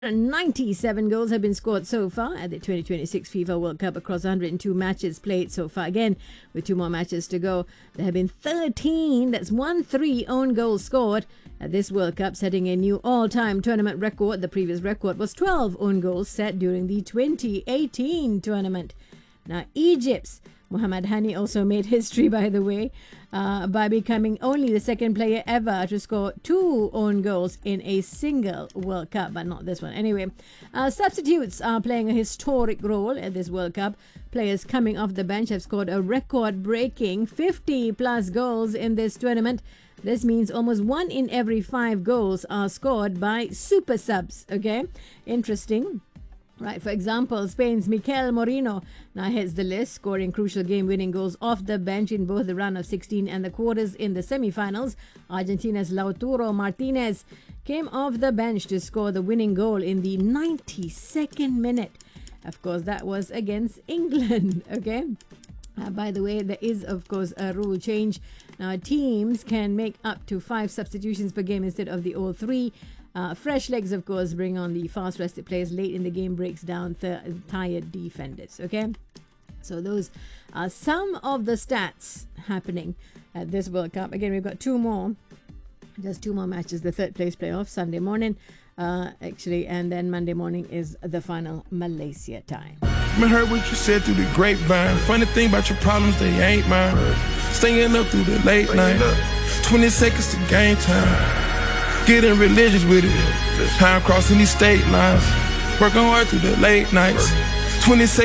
97 goals have been scored so far at the 2026 FIFA World Cup across 102 matches played so far. Again, with 2 more matches to go, there have been 13, that's 1-3 own goals scored at this World Cup, setting a new all-time tournament record. The previous record was 12 own goals set during the 2018 tournament. Now, Egypt's Mohamed Hani also made history, by the way, by becoming only the second player ever to score 2 own goals in a single World Cup, but not this one. Anyway, substitutes are playing a historic role at this World Cup. Players coming off the bench have scored a record-breaking 50-plus goals in this tournament. This means almost 1 in every 5 goals are scored by super subs. Okay, interesting. Right, for example, Spain's Mikel Merino now heads the list, scoring crucial game-winning goals off the bench in both the round of 16 and the quarters in the semi-finals. Argentina's Lautaro Martinez came off the bench to score the winning goal in the 92nd minute. Of course, that was against England, okay? By the way, there is, of course, a rule change. Now, teams can make up to 5 substitutions per game instead of the old 3. Fresh legs, of course, bring on the fast rested players late in the game, breaks down tired defenders. Okay, so those are some of the stats happening at this World Cup. Again, we've got just 2 more matches. The third place playoff Sunday morning, actually, and then Monday morning is the final Malaysia time. I heard what you said through the grapevine. Funny thing about your problems, they ain't mine. Staying up through the late night, 20 seconds to game time. Getting religious with it. How I'm crossing these state lines. Working hard through the late nights. 20 seconds.